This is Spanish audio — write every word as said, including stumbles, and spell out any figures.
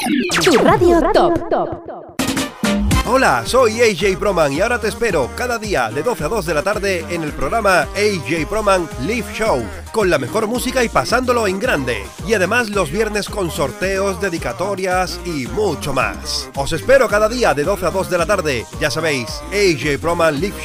Tu radio top. Hola, soy A J Proman y ahora te espero cada día de doce a dos de la tarde en el programa A J Proman Live Show, con la mejor música y pasándolo en grande. Y además los viernes con sorteos, dedicatorias y mucho más. Os espero cada día de doce a dos de la tarde. Ya sabéis, A J Proman Live